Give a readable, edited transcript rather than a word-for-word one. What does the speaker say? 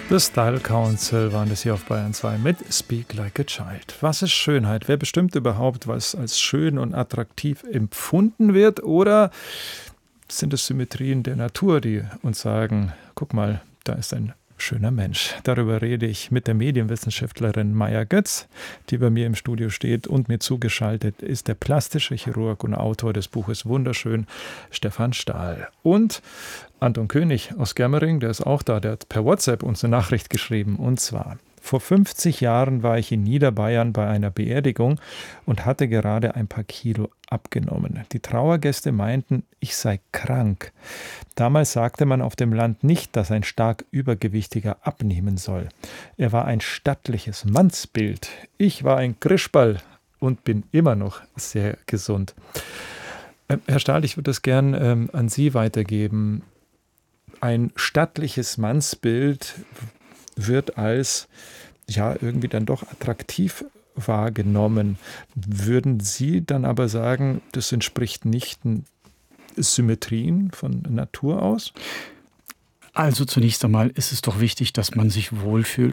The Style Council waren das hier auf Bayern 2 mit Speak Like a Child. Was ist Schönheit? Wer bestimmt überhaupt, was als schön und attraktiv empfunden wird? Oder sind es Symmetrien der Natur, die uns sagen, guck mal, da ist ein schöner Mensch. Darüber rede ich mit der Medienwissenschaftlerin Maja Götz, die bei mir im Studio steht, und mir zugeschaltet ist der plastische Chirurg und Autor des Buches Wunderschön, Stefan Stahl. Und Anton König aus Germering, der ist auch da, der hat per WhatsApp uns eine Nachricht geschrieben. Und zwar: Vor 50 Jahren war ich in Niederbayern bei einer Beerdigung und hatte gerade ein paar Kilo abgenommen. Die Trauergäste meinten, ich sei krank. Damals sagte man auf dem Land nicht, dass ein stark Übergewichtiger abnehmen soll. Er war ein stattliches Mannsbild. Ich war ein Krischball und bin immer noch sehr gesund. Herr Stahl, ich würde das gern an Sie weitergeben. Ein stattliches Mannsbild wird als irgendwie dann doch attraktiv wahrgenommen. Würden Sie dann aber sagen, das entspricht nicht Symmetrien von Natur aus? Also zunächst einmal ist es doch wichtig, dass man sich wohlfühlt